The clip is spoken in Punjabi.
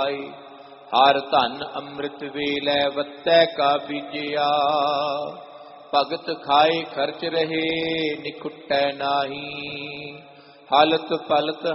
ਹਰ ਧਨ ਅੰਮ੍ਰਿਤ ਵੇਲੇ ਵਤੈ ਕਾ ਬੀਜਿਆ। ਭਗਤ ਖਾਏ ਖਰਚ ਰਹੇ ਨਿਕੁਟੈ ਨਾਹੀ। ਹਲਤ ਪਲਤ